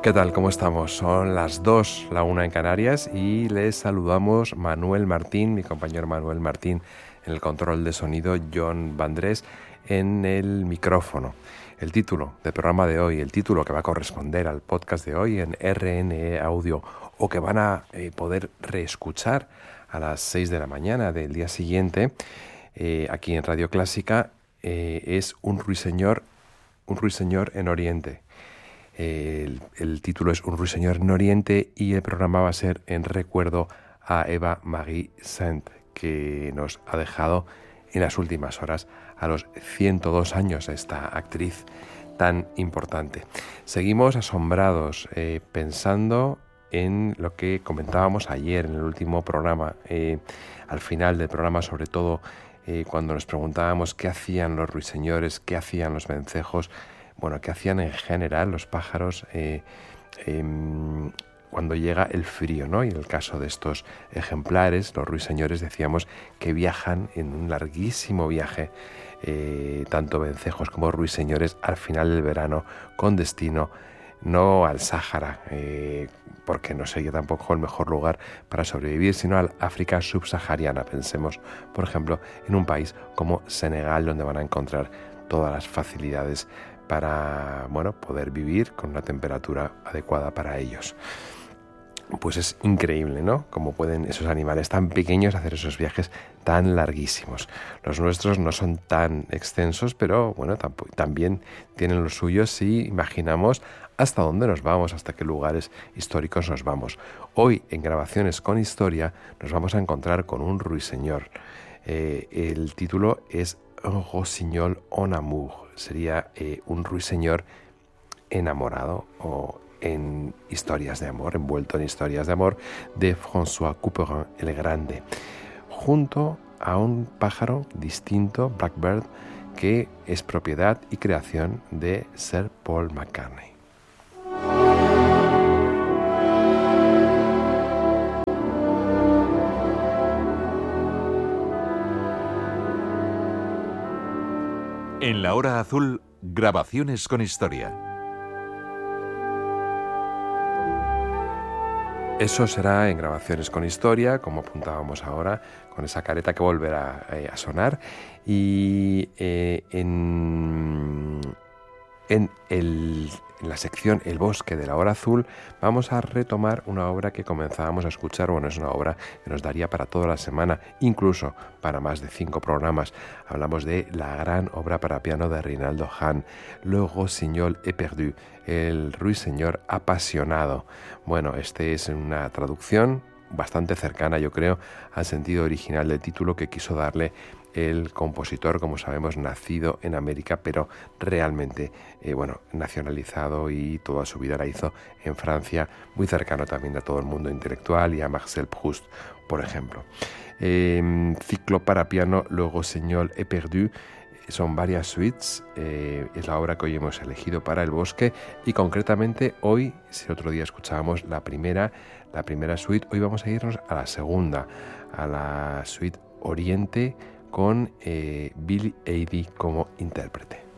¿Qué tal? ¿Cómo estamos? Son las 2, la 1 en Canarias y les saludamos Manuel Martín, mi compañero Manuel Martín en el control de sonido, John Vandrés en el micrófono. El título del programa de hoy, el título que va a corresponder al podcast de hoy en RNE Audio o que van a poder reescuchar a las 6 de la mañana del día siguiente aquí en Radio Clásica, es Un ruiseñor en Oriente. El título es Un ruiseñor en Oriente y el programa va a ser en recuerdo a Eva Marie Saint, que nos ha dejado en las últimas horas a los 102 años esta actriz tan importante. Seguimos asombrados pensando en lo que comentábamos ayer en el último programa, al final del programa, sobre todo cuando nos preguntábamos qué hacían los ruiseñores, qué hacían los vencejos, bueno, qué hacían en general los pájaros cuando llega el frío, ¿no? Y en el caso de estos ejemplares, los ruiseñores, decíamos que viajan en un larguísimo viaje, tanto vencejos como ruiseñores, al final del verano, con destino no al Sáhara, porque no sería tampoco el mejor lugar para sobrevivir, sino al África subsahariana. Pensemos, por ejemplo, en un país como Senegal, donde van a encontrar todas las facilidades para, bueno, poder vivir con una temperatura adecuada para ellos. Pues es increíble, ¿no? Cómo pueden esos animales tan pequeños hacer esos viajes tan larguísimos. Los nuestros no son tan extensos, pero bueno, también tienen lo suyo si imaginamos hasta dónde nos vamos, hasta qué lugares históricos nos vamos. Hoy, en Grabaciones con Historia, nos vamos a encontrar con un ruiseñor. El título es Un rossignol en amour. Sería un ruiseñor enamorado o en historias de amor, envuelto en historias de amor, de François Couperin el Grande, junto a un pájaro distinto, Blackbird, que es propiedad y creación de Sir Paul McCartney. En la hora azul, Grabaciones con Historia. Eso será en Grabaciones con Historia, como apuntábamos ahora, con esa careta que volverá a sonar. Y en la sección El bosque de la hora azul vamos a retomar una obra que comenzábamos a escuchar. Bueno, es una obra que nos daría para toda la semana, incluso para más de 5 programas. Hablamos de la gran obra para piano de Rinaldo Hahn, Le rossignol éperdu, el ruiseñor apasionado. Bueno, este es una traducción bastante cercana, yo creo, al sentido original del título que quiso darle el compositor, como sabemos, nacido en América, pero realmente, nacionalizado, y toda su vida la hizo en Francia, muy cercano también a todo el mundo intelectual y a Marcel Proust, por ejemplo. Ciclo para piano, Le rossignol éperdu. Son varias suites, es la obra que hoy hemos elegido para el bosque, y concretamente hoy, si el otro día escuchábamos la primera suite, hoy vamos a irnos a la segunda, a la suite Oriente, con Billy Eady como intérprete.